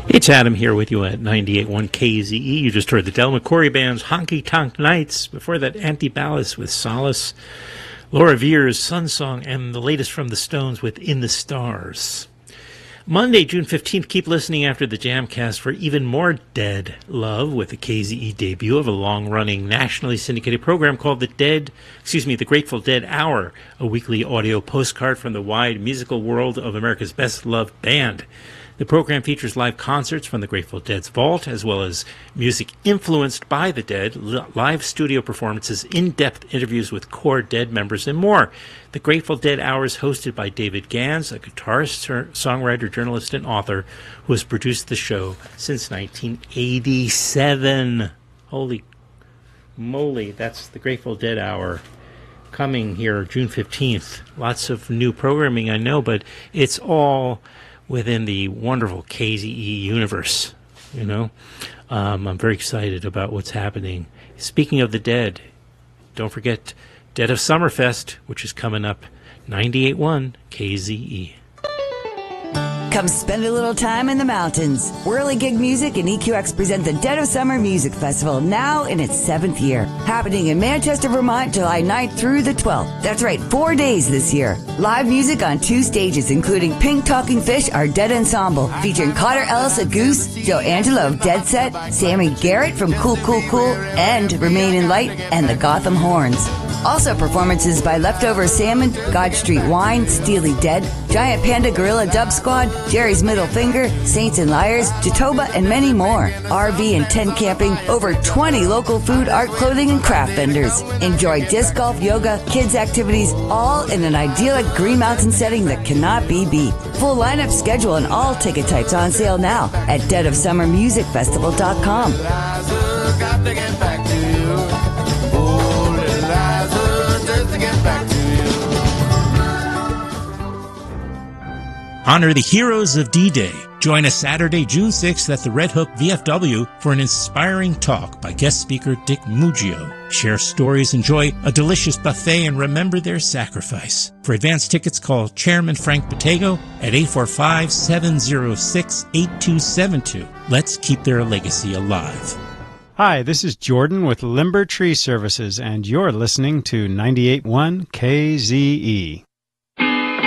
It's Adam here with you at 98.1 KZE. You just heard the Del McCoury Band's Honky Tonk Nights. Before that, Antibalas with Solace, Laura Vier's Sun Song, and the latest from the Stones with In the Stars. Monday, June 15th, keep listening after the Jamcast for even more Dead love with the KZE debut of a long-running, nationally syndicated program called the Grateful Dead Hour, a weekly audio postcard from the wide musical world of America's best-loved band. The program features live concerts from the Grateful Dead's vault, as well as music influenced by the Dead, live studio performances, in-depth interviews with core Dead members, and more. The Grateful Dead Hour is hosted by David Gans, a guitarist, songwriter, journalist, and author who has produced the show since 1987. Holy moly, that's the Grateful Dead Hour coming here June 15th. Lots of new programming, I know, but it's all within the wonderful KZE universe, you know. I'm very excited about what's happening. Speaking of the Dead, don't forget Dead of Summerfest, which is coming up 98.1 KZE. Come spend a little time in the mountains. Whirly Gig Music and EQX present the Dead of Summer Music Festival, now in its 7th year. Happening in Manchester, Vermont, July 9th through the 12th. That's right, 4 days this year. Live music on 2 stages, including Pink Talking Fish, our Dead Ensemble, featuring Carter Ellis of Goose, Joe Angelo of Dead Set, Sammy Garrett from Cool Cool Cool, and Remain in Light, and the Gotham Horns. Also performances by Leftover Salmon, God Street Wine, Steely Dead, Giant Panda Gorilla Dub Squad, Jerry's Middle Finger, Saints and Liars, Jatoba, and many more. RV and tent camping, over 20 local food, art, clothing, and craft vendors. Enjoy disc golf, yoga, kids activities, all in an idyllic Green Mountain setting that cannot be beat. Full lineup schedule and all ticket types on sale now at deadofsummermusicfestival.com. Honor the heroes of D-Day. Join us Saturday, June 6th at the Red Hook VFW for an inspiring talk by guest speaker Dick Muggio. Share stories, enjoy a delicious buffet, and remember their sacrifice. For advance tickets, call Chairman Frank Bottego at 845-706-8272. Let's keep their legacy alive. Hi, this is Jordan with Limber Tree Services, and you're listening to 98.1 KZE.